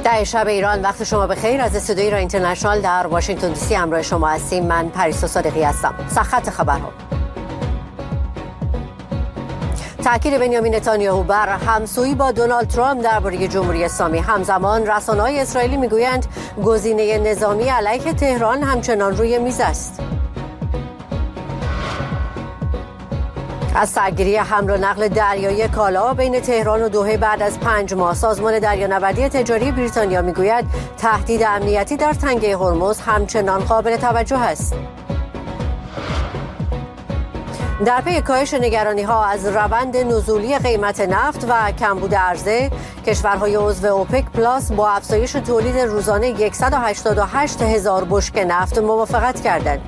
ده شب ایران، وقت شما بخیر. از استودیوی ایران اینترنشنال در واشنگتن دی سی همراه شما هستیم. من پریسا صادقی هستم. سرخط خبرها: تاکید بنیامین نتانیاهو بر همسویی با دونالد ترامپ درباره جمهوری اسلامی. همزمان رسانه‌های اسرائیلی میگویند گزینه نظامی علیه تهران همچنان روی میز است. از سرگیری حمل و نقل دریایی کالا بین تهران و دوحه بعد از 5 ماه، سازمان دریانوردی تجاری بریتانیا میگوید تهدید امنیتی در تنگه هرمز همچنان قابل توجه است. در پی کاهش نگرانی‌ها از روند نزولی قیمت نفت و کمبود عرضه، کشورهای عضو اوپک پلاس با افزایش تولید روزانه 188,000 بشکه نفت موافقت کردند.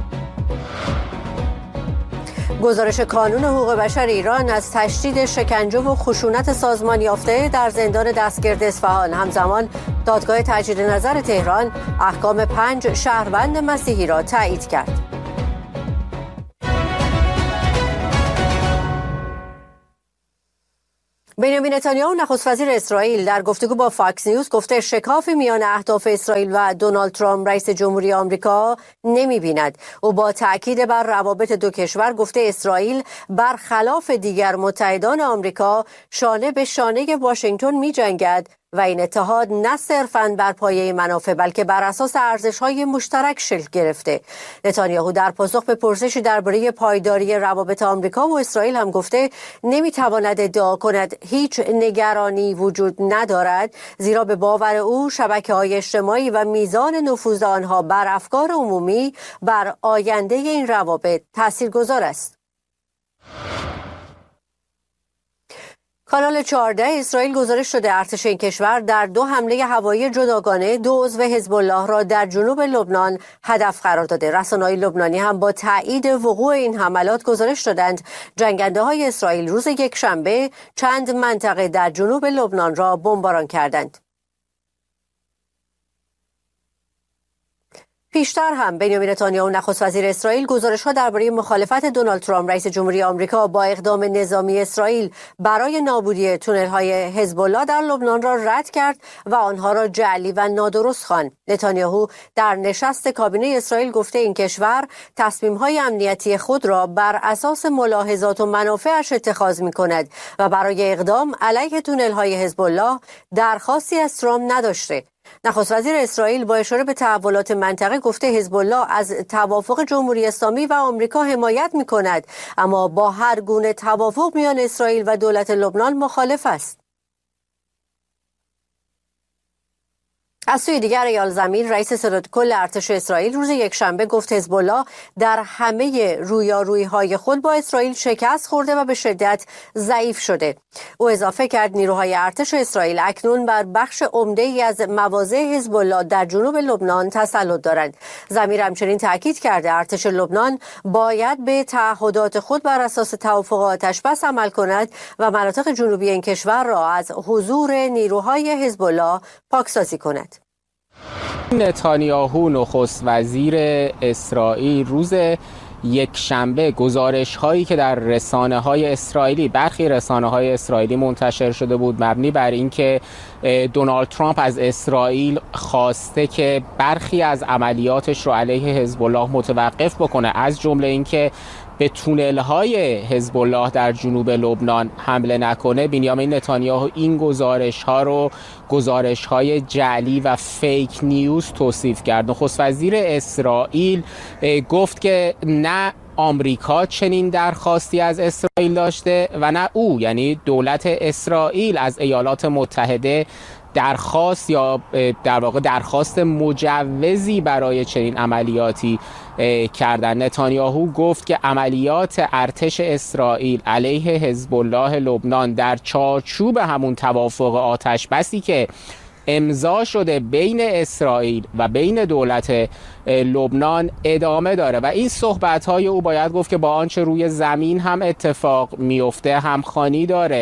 گزارش کانون حقوق بشر ایران از تشدید شکنجه و خشونت سازمان یافته در زندان دستگرد اصفهان. همزمان دادگاه تجدید نظر تهران احکام 5 شهروند مسیحی را تایید کرد. بنیامین نتانیاهو نخست وزیر اسرائیل در گفتگو با فاکس نیوز گفته شکافی میان اهداف اسرائیل و دونالد ترامپ رئیس جمهوری آمریکا نمی‌بیند. او با تاکید بر روابط دو کشور گفته اسرائیل برخلاف دیگر متحدان آمریکا شانه به شانه واشنگتن می‌جنگد و این اتحاد نه صرفاً بر پایه منافع بلکه بر اساس ارزش‌های مشترک شکل گرفته. نتانیاهو در پاسخ به پرسشی درباره پایداری روابط آمریکا و اسرائیل هم گفته نمی‌تواند ادعا کند هیچ نگرانی وجود ندارد، زیرا به باور او شبکه‌های اجتماعی و میزان نفوذ آنها بر افکار عمومی بر آینده این روابط تاثیرگذار است. کانال 14 اسرائیل گزارش شده ارتش این کشور در 2 حمله هوایی جداگانه 2 عضو حزب الله را در جنوب لبنان هدف قرار داده. رسانه‌های لبنانی هم با تایید وقوع این حملات گزارش دادند جنگنده‌های اسرائیل روز یکشنبه چند منطقه در جنوب لبنان را بمباران کردند. پیشتر هم بنیامین نتانیاهو نخست وزیر اسرائیل گزارش‌ها درباره مخالفت دونالد ترامپ رئیس جمهوری آمریکا با اقدام نظامی اسرائیل برای نابودی تونل‌های حزب الله در لبنان را رد کرد و آنها را جعلی و نادرست خواند. نتانیاهو در نشست کابینه اسرائیل گفته این کشور تصمیم‌های امنیتی خود را بر اساس ملاحظات و منافعش اتخاذ می‌کند و برای اقدام علیه تونل‌های حزب الله درخواستی از ترامپ نداشته. نخست وزیر اسرائیل با اشاره به تحولات منطقه گفته حزب الله از توافق جمهوری اسلامی و آمریکا حمایت می‌کند، اما با هر گونه توافق میان اسرائیل و دولت لبنان مخالف است. از سوی دیگر ایال زمین رئیس ستاد کل ارتش اسرائیل روز یکشنبه گفت حزب الله در همه رویارویی‌های خود با اسرائیل شکست خورده و به شدت ضعیف شده. او اضافه کرد نیروهای ارتش اسرائیل اکنون بر بخش عمده‌ای از مواضع حزب الله در جنوب لبنان تسلط دارند. ضمیر همچنین تاکید کرده ارتش لبنان باید به تعهدات خود بر اساس توافق آتش‌بس عمل کند و مناطق جنوبی این کشور را از حضور نیروهای حزب الله پاکسازی کند. نتانیاهو نخست وزیر اسرائیل روز یکشنبه گزارش هایی که در برخی رسانه های اسرائیلی منتشر شده بود مبنی بر اینکه دونالد ترامپ از اسرائیل خواسته که برخی از عملیاتش رو علیه حزب الله متوقف بکنه، از جمله اینکه به تونل های حزب الله در جنوب لبنان حمله نکنه، بنیامین نتانیاهو این گزارش ها رو گزارش های جعلی و فیک نیوز توصیف کرد. نخست وزیر اسرائیل گفت که نه آمریکا چنین درخواستی از اسرائیل داشته و نه او، یعنی دولت اسرائیل، از ایالات متحده درخواست یا در واقع درخواست مجوزی برای چنین عملیاتی کردن. نتانیاهو گفت که عملیات ارتش اسرائیل علیه حزب الله لبنان در چارچوب همون توافق آتش‌بسی که امضا شده بین اسرائیل و بین دولت لبنان ادامه داره و این صحبت‌های او باید گفت که با آنچه روی زمین هم اتفاق میفته همخوانی داره.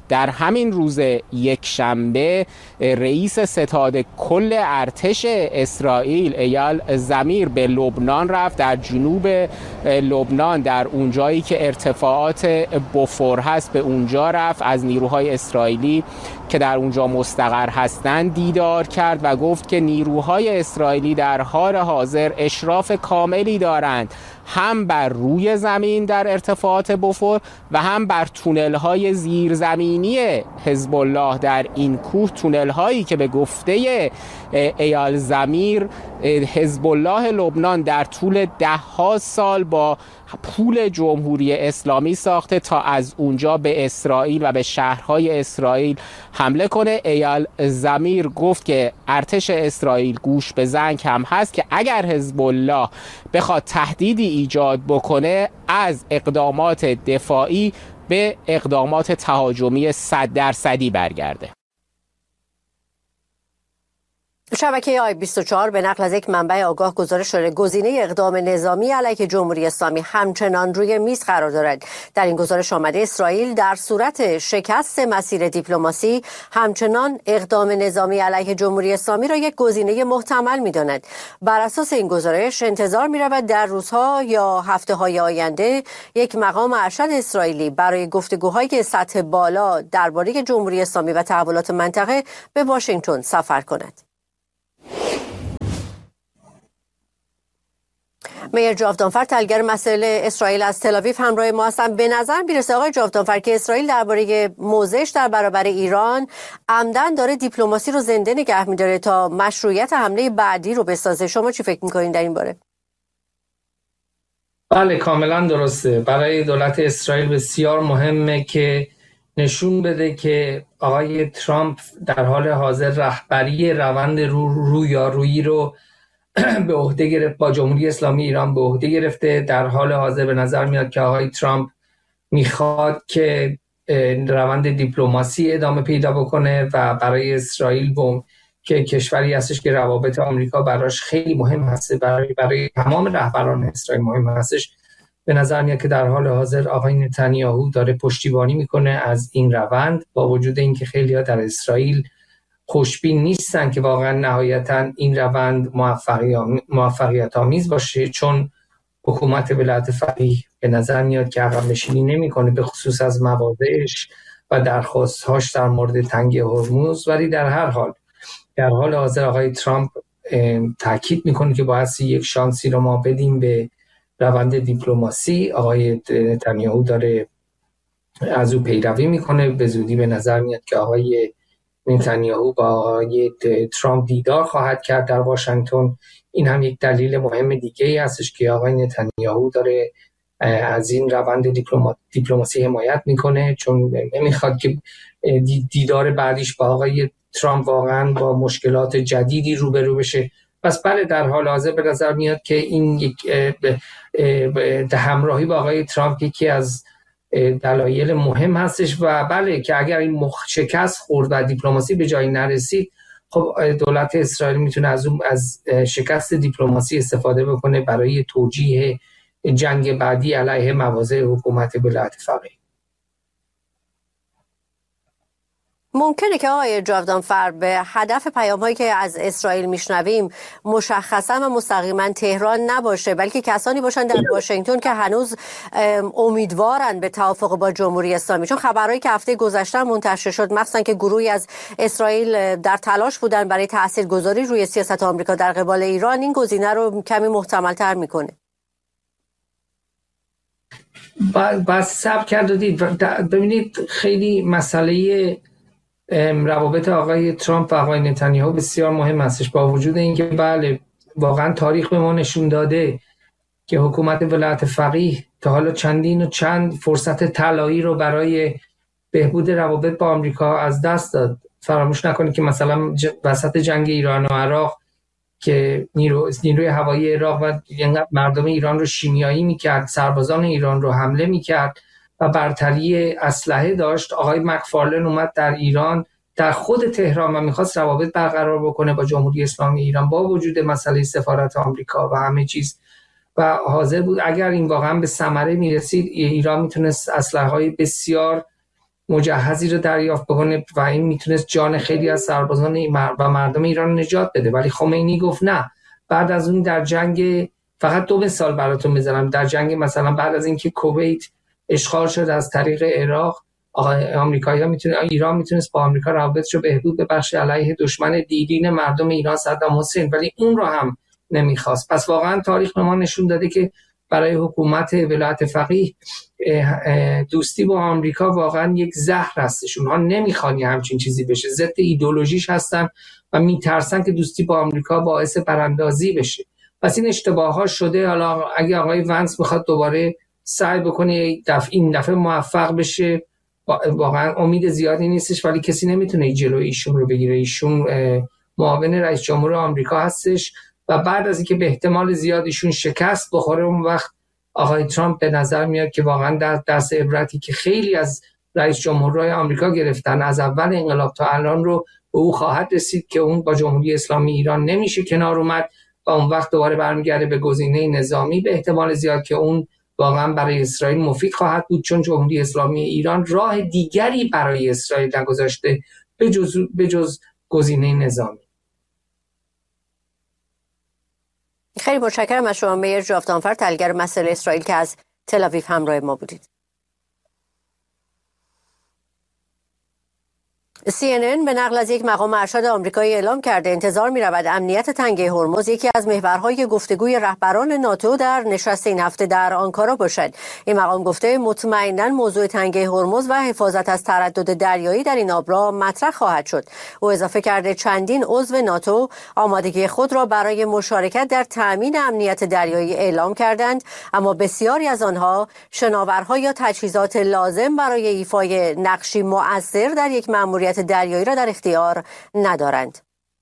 در همین روز یکشنبه رئیس ستاد کل ارتش اسرائیل ایال زمیر به لبنان رفت. در جنوب لبنان، در اونجایی که ارتفاعات بوفور هست، به اونجا رفت، از نیروهای اسرائیلی که در اونجا مستقر هستند دیدار کرد و گفت که نیروهای اسرائیلی در حال حاضر اشراف کاملی دارند هم بر روی زمین در ارتفاعات بوفور و هم بر تونل‌های زیرزمینی حزب الله در این کوه، تونل‌هایی که به گفته ایال زمیر حزب الله لبنان در طول 10 سال با پول جمهوری اسلامی ساخته تا از اونجا به اسرائیل و به شهرهای اسرائیل حمله کنه. ایال زمیر گفت که ارتش اسرائیل گوش به زنگ هم هست که اگر حزب الله بخواد تهدیدی ایجاد بکنه، از اقدامات دفاعی به اقدامات تهاجمی 100% برگرده. شبکه آی24 به نقل از یک منبع آگاه گزارش داده گزینه اقدام نظامی علیه جمهوری اسلامی همچنان روی میز قرار دارد. در این گزارش آمده اسرائیل در صورت شکست مسیر دیپلماسی همچنان اقدام نظامی علیه جمهوری اسلامی را یک گزینه محتمل می‌داند. بر اساس این گزارش انتظار می‌رود در روزها یا هفته‌های آینده یک مقام ارشد اسرائیلی برای گفتگوهای سطح بالا درباره جمهوری اسلامی و تحولات منطقه به واشنگتن سفر کند. میر جاودانفر، تحلیلگر مسائل اسرائیل از تل‌آویو همراه ما هستند. به نظر میرسه آقای جاودانفر که اسرائیل درباره موضعش در برابر ایران عمدن داره دیپلماسی رو زنده نگه می‌داره تا مشروعیت حمله بعدی رو بسازه. شما چی فکر می‌کنید در این باره؟ بله، کاملا درسته. برای دولت اسرائیل بسیار مهمه که نشون بده که آقای ترامپ در حال حاضر رهبری روند رویارویی رو به عهده گرفت، با جمهوری اسلامی ایران به عهده گرفته. در حال حاضر به نظر میاد که آقای ترامپ میخواد که روند دیپلماسی ادامه پیدا بکنه و برای اسرائیل که کشوری هستش که روابط آمریکا براش خیلی مهم هست، برای تمام رهبران اسرائیل مهم هستش. به نظر میاد که در حال حاضر آقای نتانیاهو داره پشتیبانی میکنه از این روند، با وجود اینکه خیلی‌ها در اسرائیل خوشبین نیستن که واقعا نهایتا این روند موفقیت آمیز باشه، چون حکومت ولایت فقیه به نظر میاد که عقب نشینی نمیکنه، به خصوص از مواضعش و درخواست‌هاش در مورد تنگ هرمز. ولی در هر حال در حال حاضر آقای ترامپ تاکید میکنه که باید یک شانسی رو ما بدیم به روند دیپلماسی. آقای نتانیاهو داره از او پیروی میکنه. به زودی به نظر میاد که آقای نتانیاهو با آقای ترامپ دیدار خواهد کرد در واشنگتن. این هم یک دلیل مهم دیگه ای هستش که آقای نتانیاهو داره از این روند دیپلماسی حمایت میکنه، چون نمیخواد که دیدار بعدیش با آقای ترامپ واقعا با مشکلات جدیدی روبرو بشه. پس بله، در حال حاضر به نظر میاد که این یک همراهی با آقای ترامپ یکی از دلایل مهم هستش و بله که اگر این شکست خورد و دیپلماسی به جایی نرسید، خب دولت اسرائیل میتونه از شکست دیپلماسی استفاده بکنه برای توجیه جنگ بعدی علیه مواضع حکومت ولایت فقیه. ممکنه که آقای جاودانفر به هدف پیام‌هایی که از اسرائیل میشنویم مشخصا و مستقیما تهران نباشه، بلکه کسانی باشن در واشنگتن که هنوز امیدوارن به توافق با جمهوری اسلامی، چون خبرهایی که هفته گذشته منتشر شد مخصوصا که گروهی از اسرائیل در تلاش بودن برای تاثیرگذاری روی سیاست آمریکا در قبال ایران، این گزینه رو کمی محتمل‌تر میکنه. بس صبر کردید. ببینید، خیلی مسئله روابط آقای ترامپ و آقای نتانیاهو بسیار مهم هستش، با وجود اینکه بله واقعا تاریخ به ما نشون داده که حکومت ولایت فقیه تا حالا چند فرصت طلایی رو برای بهبود روابط با آمریکا از دست داد. فراموش نکنید که مثلا وسط جنگ ایران و عراق که نیروی هوایی عراق و مردم ایران رو شیمیایی میکرد، سربازان ایران رو حمله میکرد و برتری اسلحه داشت، آقای مکفارلن اومد در ایران، در خود تهران، و میخواست روابط برقرار بکنه با جمهوری اسلامی ایران با وجود مسئله سفارت آمریکا و همه چیز، و حاضر بود اگر این واقعا به ثمره میرسید ایران میتونست اسلحه‌های بسیار مجهزی رو دریافت بکنه و این میتونست جان خیلی از سربازان و مردم ایران نجات بده. ولی خمینی گفت نه. بعد از اون در جنگ، فقط 2 مثال براتون میزنم، در جنگ مثلا بعد از اینکه کویت اشغال شد از طریق عراق، ایران میتونست با آمریکا روابطش رو بهبود ببخشه علیه دشمن دیرین مردم ایران صدام حسین، ولی اون رو هم نمیخواست. پس واقعا تاریخ به ما نشون داده که برای حکومت ولایت فقیه دوستی با آمریکا واقعا یک زهر هستش. اونها نمیخوان همچین چیزی بشه، ضد ایدئولوژیش هستن و میترسن که دوستی با آمریکا باعث براندازی بشه. پس این اشتباه ها شده. حالا اگه آقای ونس میخواد دوباره سعی بکنه این دفعه موفق بشه، واقعا امید زیادی نیستش، ولی کسی نمیتونه جلوی ایشون رو بگیره. ایشون معاون رئیس جمهور آمریکا هستش و بعد از اینکه به احتمال زیاد ایشون شکست بخوره، اون وقت آقای ترامپ به نظر میاد که واقعا در درس عبرتی که خیلی از رئیس جمهورهای آمریکا گرفتن از اول انقلاب تا الان رو به او خواهد رسید که اون با جمهوری اسلامی ایران نمیشه کنار اومد و اون وقت دوباره برمیگرده به گزینه نظامی. به احتمال زیاد که اون واقعا برای اسرائیل مفید خواهد بود، چون جمهوری اسلامی ایران راه دیگری برای اسرائیل نگذاشته به جز گزینه نظامی. خیلی متشکرم از شما میر جافتانفر، تحلیلگر مسائل اسرائیل که از تل آویو همراه ما بودید. CNN به نقل از یک مقام ارشد آمریکایی اعلام کرده انتظار می‌رود امنیت تنگه هرمز یکی از محورهای گفتگوی رهبران ناتو در نشست این هفته در آنکارا باشد. این مقام گفته مطمئناً موضوع تنگه هرمز و حفاظت از تردد دریایی در این آب را مطرح خواهد شد. او اضافه کرده چندین عضو ناتو آمادگی خود را برای مشارکت در تأمین امنیت دریایی اعلام کردند، اما بسیاری از آنها شناورها یا تجهیزات لازم برای ایفای نقشی مؤثر در یک مأموریت دریایی را در اختیار ندارند.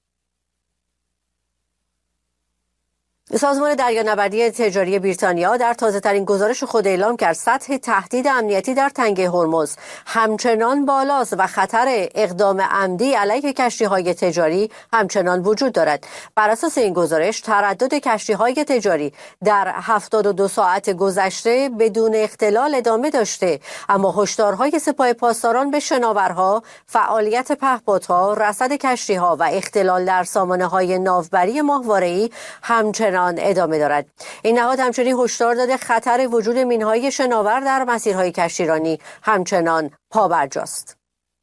سازمان دریانوردی تجاری بریتانیا در تازه‌ترین گزارش خود اعلام کرد سطح تهدید امنیتی در تنگه هرمز همچنان بالاست و خطر اقدام عمدی علیه کشتی‌های تجاری همچنان وجود دارد. بر اساس این گزارش تردد کشتی‌های تجاری در 72 ساعت گذشته بدون اختلال ادامه داشته، اما هشدارهای سپاه پاسداران به شناورها، فعالیت پهپادها، رصد کشتی‌ها و اختلال در سامانه‌های ناوبری ماهواره‌ای همچنان ادامه دارد. این نهاد همچنین هشدار داده خطر وجود مین‌های شناور در مسیرهای کشتیرانی همچنان پابرجاست.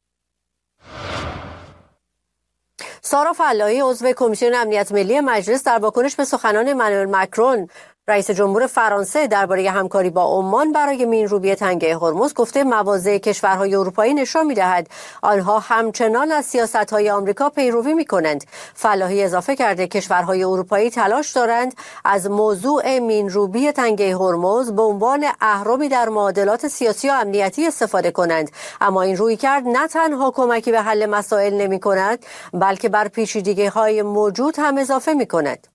سارا فلاحی عضو کمیسیون امنیت ملی مجلس در واکنش به سخنان امانوئل ماکرون رئیس جمهور فرانسه درباره همکاری با عمان برای مین‌روبی تنگه هرمز گفته مواضع کشورهای اروپایی نشان می‌دهد آنها همچنان از سیاست‌های آمریکا پیروی می‌کنند. فلاحی اضافه کرده کشورهای اروپایی تلاش دارند از موضوع مین‌روبی تنگه هرمز به عنوان اهرمی در معادلات سیاسی و امنیتی استفاده کنند، اما این رویکرد نه تنها کمکی به حل مسائل نمی‌کند بلکه بر پیچیدگی‌های موجود هم اضافه می‌کند.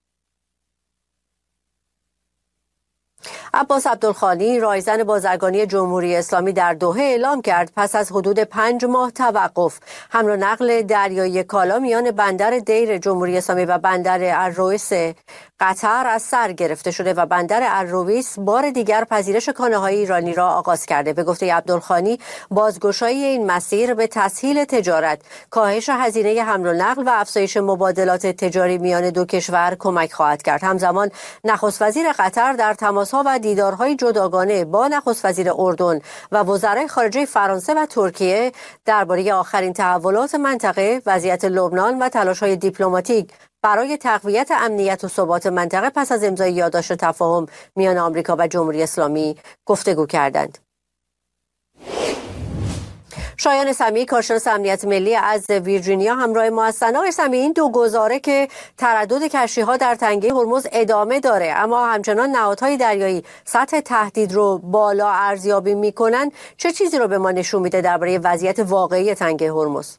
عباس عبدالخانی رایزن بازرگانی جمهوری اسلامی در دوحه اعلام کرد پس از حدود 5 ماه توقف حمل و نقل دریایی کالا میان بندر دیر جمهوری اسلامی و بندر الرویس قطر از سر گرفته شده و بندر الرویس بار دیگر پذیرش کالاهای ایرانی را آغاز کرده. به گفته عبدالخانی بازگشایی این مسیر به تسهیل تجارت، کاهش هزینه حمل و نقل و افزایش مبادلات تجاری میان دو کشور کمک خواهد کرد. همزمان نخست وزیر قطر در تماس‌ها و دیدارهای جداگانه با نخست وزیر اردن و وزرای خارجه فرانسه و ترکیه درباره آخرین تحولات منطقه، وضعیت لبنان و تلاش‌های دیپلماتیک برای تقویت امنیت و ثبات منطقه پس از امضای یادداشت تفاهم میان آمریکا و جمهوری اسلامی گفتگو کردند. شایان سمیعی کارشناس امنیت ملی از ویرجینیا همراه ما هستند. آقای سمیعی، این دو گزاره که تردد کشتی‌ها در تنگه هرمز ادامه داره اما همچنان نهادهای دریایی سطح تهدید رو بالا ارزیابی میکنن، چه چیزی رو به ما نشون میده درباره وضعیت واقعی تنگه هرمز؟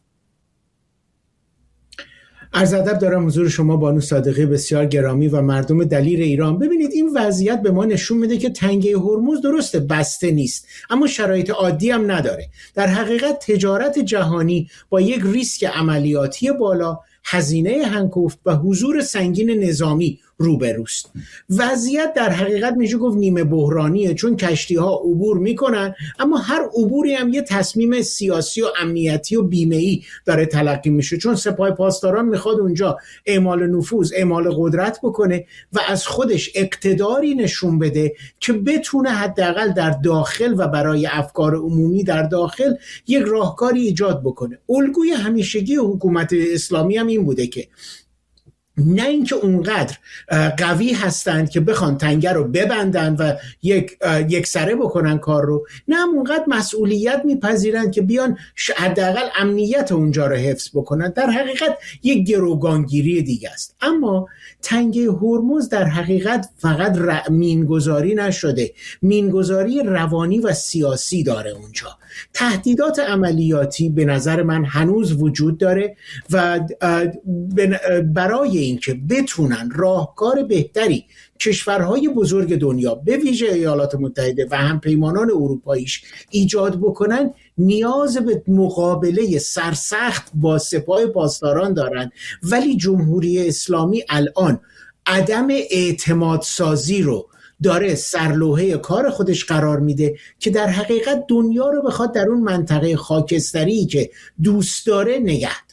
عرض ادب دارم حضور شما بانو صادقی بسیار گرامی و مردم دلیر ایران. ببینید این وضعیت به ما نشون میده که تنگه هرمز درسته بسته نیست اما شرایط عادی هم نداره. در حقیقت تجارت جهانی با یک ریسک عملیاتی بالا، هزینه هنگفت و حضور سنگین نظامی روبروست. وضعیت در حقیقت میشه گفت نیمه بحرانیه، چون کشتی ها عبور میکنن، اما هر عبوری هم یه تصمیم سیاسی و امنیتی و بیمه‌ای داره تلقی میشه، چون سپاه پاسداران میخواد اونجا اعمال نفوذ، اعمال قدرت بکنه و از خودش اقتداری نشون بده که بتونه حداقل در داخل و برای افکار عمومی در داخل یک راهکاری ایجاد بکنه. الگوی همیشگی حکومت اسلامی هم این بوده که نه اینکه اونقدر قوی هستند که بخوان تنگه رو ببندن و یک سره بکنن کار رو، نه هم اونقدر مسئولیت میپذیرن که بیان حداقل امنیت اونجا رو حفظ بکنن. در حقیقت یک گروگانگیری دیگه است. اما تنگه هرمز در حقیقت فقط مینگذاری نشده، مینگذاری روانی و سیاسی داره اونجا. تهدیدات عملیاتی به نظر من هنوز وجود داره و برای اینکه بتونن راهکار بهتری کشورهای بزرگ دنیا به ویژه ایالات متحده و همپیمانان اروپاییش ایجاد بکنن، نیاز به مقابله سرسخت با سپاه پاسداران دارن. ولی جمهوری اسلامی الان عدم اعتماد سازی رو داره سرلوحه کار خودش قرار میده که در حقیقت دنیا رو بخواد در اون منطقه خاکستری که دوست داره نگه داره.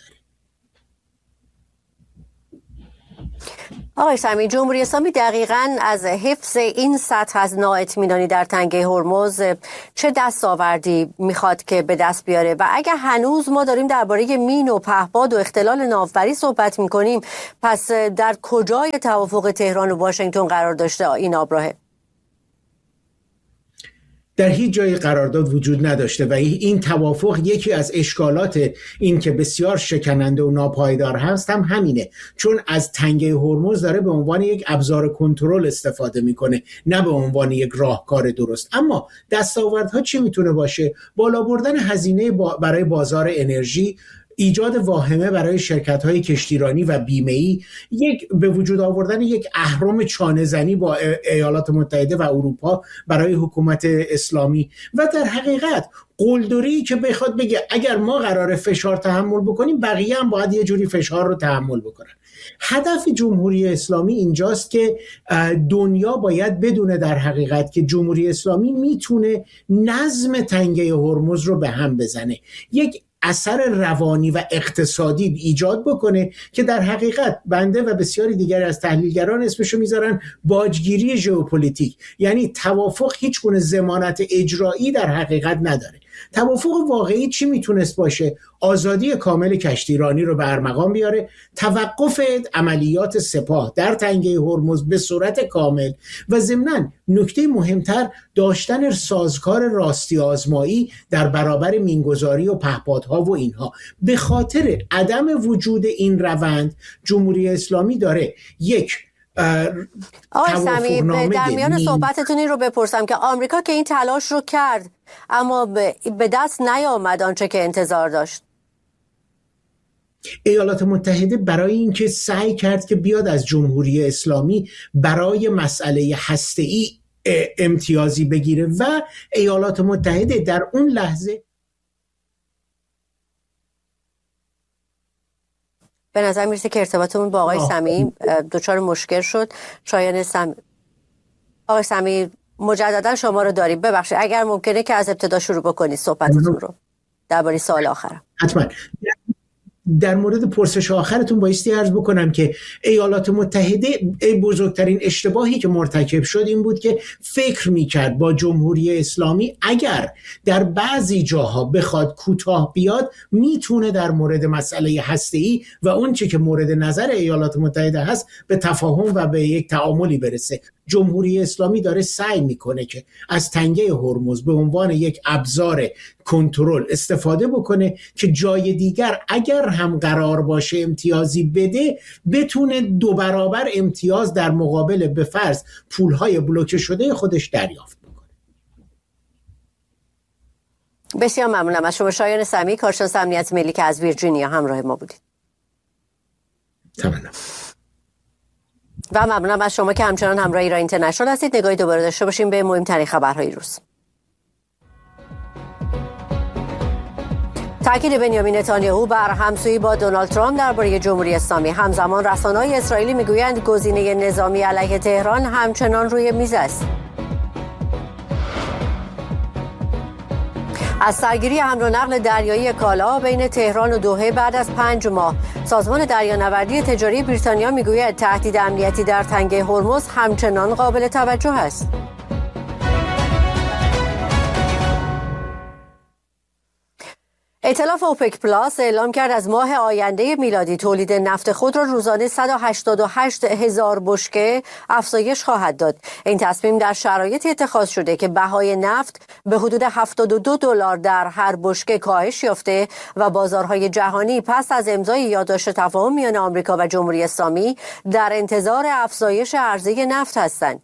آقای سمی، جمهوری اسلامی دقیقاً از حفظ این سطح از نااطمینانی در تنگه هرمز چه دستاوردی میخواد که به دست بیاره؟ و اگر هنوز ما داریم درباره مین و پهپاد و اختلال ناوبری صحبت میکنیم، پس در کجای توافق تهران و واشنگتن قرار داشته این آبراهه؟ در هیچ جای قرارداد وجود نداشته و این توافق یکی از اشکالات این که بسیار شکننده و ناپایدار هست هم همینه، چون از تنگه هرمز داره به عنوان یک ابزار کنترل استفاده میکنه، نه به عنوان یک راهکار درست. اما دستاوردها چی میتونه باشه؟ بالا بردن هزینه برای بازار انرژی، ایجاد واهمه برای شرکت‌های کشتیرانی و بیمه‌ای، به وجود آوردن یک اهرم چانه‌زنی با ایالات متحده و اروپا برای حکومت اسلامی و در حقیقت قلدری که بخواد بگه اگر ما قراره فشار تحمل بکنیم بقیه هم باید یه جوری فشار رو تحمل بکنن. هدف جمهوری اسلامی اینجاست که دنیا باید بدونه در حقیقت که جمهوری اسلامی میتونه نظم تنگه هرمز رو به هم بزنه، یک اثر روانی و اقتصادی ایجاد بکنه که در حقیقت بنده و بسیاری دیگر از تحلیلگران اسمشو میذارن باجگیری ژئوپلیتیک. یعنی توافق هیچ گونه ضمانت اجرایی در حقیقت نداره. توافق واقعی چی میتونست باشه؟ آزادی کامل کشتیرانی رو به ارمغان بیاره، توقف عملیات سپاه در تنگه هرمز به صورت کامل و ضمناً نکته مهمتر داشتن سازگار راستی آزمایی در برابر مینگذاری و پهپادها و اینها. به خاطر عدم وجود این روند جمهوری اسلامی داره یک آقای سمی، در میان صحبتتون این رو بپرسم که آمریکا که این تلاش رو کرد اما به دست نیامد آنچه که انتظار داشت. ایالات متحده برای اینکه سعی کرد که بیاد از جمهوری اسلامی برای مسئله هسته‌ای امتیازی بگیره و ایالات متحده در اون لحظه به نظر میرسه که ارتباطمون با آقای سمی دچار مشکل شد. شایان سمی، آقای سمی مجددا شما رو داریم. ببخشید اگر ممکنه که از ابتدا شروع بکنید صحبتتون رو درباره سوال آخرم. حتما. در مورد پرسش آخرتون بایستی عرض بکنم که ایالات متحده بزرگترین اشتباهی که مرتکب شد این بود که فکر میکرد با جمهوری اسلامی اگر در بعضی جاها بخواد کوتاه بیاد میتونه در مورد مسئله هسته‌ای و اون چی که مورد نظر ایالات متحده هست به تفاهم و به یک تعاملی برسه. جمهوری اسلامی داره سعی میکنه که از تنگه هرمز به عنوان یک ابزار کنترل استفاده بکنه که جای دیگر اگر هم قرار باشه امتیازی بده بتونه 2 برابر امتیاز در مقابل به فرض پولهای بلوکه شده خودش دریافت بکنه. بسیار ممنونم از شما شایان سمی، کارشناس امنیت ملی که از ویرجینیا همراه ما بودید. تمام. و ممنونم از شما که همچنان همراه ایران اینترنشنال هستید. نگاهی دوباره داشته باشیم به مهمترین خبرهای روز. تاکید بنیامین نتانیاهو بر همسویی با دونالد ترامپ درباره جمهوری اسلامی. همزمان رسانه‌های اسرائیلی میگویند گزینه نظامی علیه تهران همچنان روی میز است. از سرگیری حمل و نقل دریایی کالا بین تهران و دوحه بعد از 5 ماه، سازمان دریانوردی تجاری بریتانیا میگوید تهدید امنیتی در تنگه هرمز همچنان قابل توجه است. ائتلاف اوپک پلاس اعلام کرد از ماه آینده میلادی تولید نفت خود را روزانه 188,000 بشکه افزایش خواهد داد. این تصمیم در شرایطی اتخاذ شده که بهای نفت به حدود $72 در هر بشکه کاهش یافته و بازارهای جهانی پس از امضای یادداشت تفاهم میان آمریکا و جمهوری اسلامی در انتظار افزایش عرضه نفت هستند.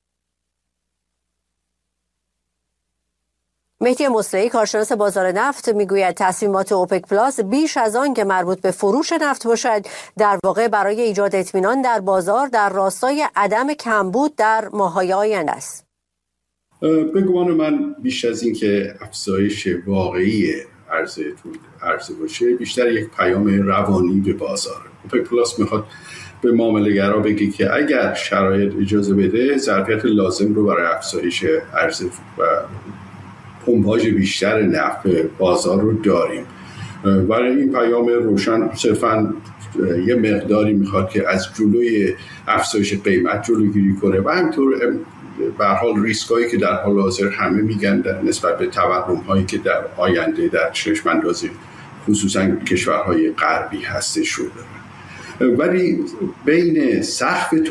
مهدی مصلحی کارشناس بازار نفت میگوید تصمیمات اوپک پلاس بیش از آن که مربوط به فروش نفت باشد، در واقع برای ایجاد اطمینان در بازار در راستای عدم کمبود در ماه‌های آینده است. به گمان من بیش از این که افزایش واقعی عرضه باشه، بیشتر یک پیام روانی به بازار. اوپک پلاس میخواد به معامله‌گرا بگه که اگر شرایط اجازه بده ظرفیت لازم رو برای افزایش عرضه و پمپاژ بیشتر نفت بازار رو داریم. برای این پیام روشن صرفاً یه مقداری میخواد که از جلوی افزایش قیمت جلوگیری کنه و همینطور به هر حال ریسکایی که در حال حاضر همه میگن نسبت به تورم‌هایی که در آینده در چشم‌انداز خصوصاً کشورهای غربی هستش رو داره. ولی بین سقف